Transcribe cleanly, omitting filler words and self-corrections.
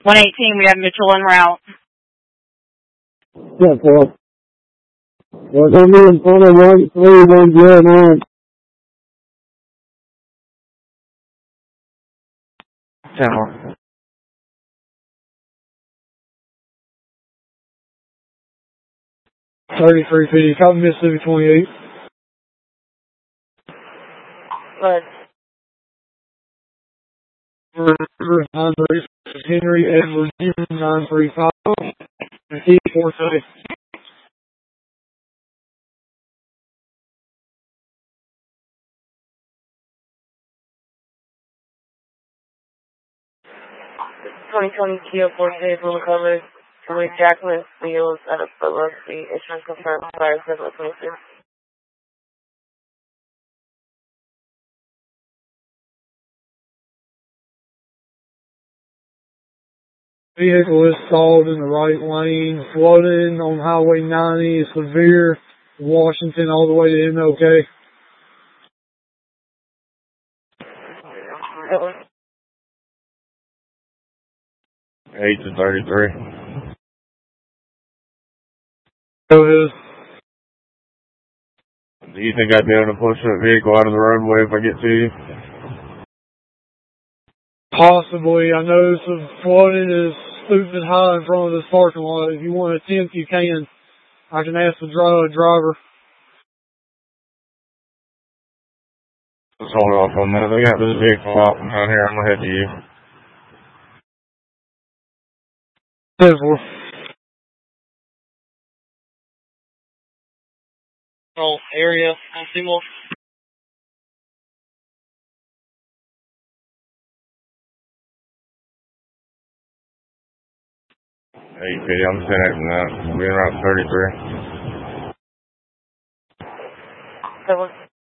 118, we have Mitchell en route. Yeah, for we're going to be in front of 13109. Tower. 3350, copy Mississippi 28. Good. Henry Edward 935. Repeat 430. Kia 48 will recover with Jackman Fields at a velocity. Insurance confirmed fire 726. Vehicle is stalled in the right lane, flooding on Highway 90, severe, Washington all the way to MLK. Eight to 33. Go ahead. Do you think I'd be able to push that vehicle out of the roadway if I get to you? Possibly. I noticed the flooding is stupid high in front of this parking lot. If you want to attempt, you can. I can ask the driver. Let's hold off on that. They got this vehicle out here. I'm going to head to you. 10-4. Oh, area, Seymour. 850, I'm sending that. We'll be around 33. 7.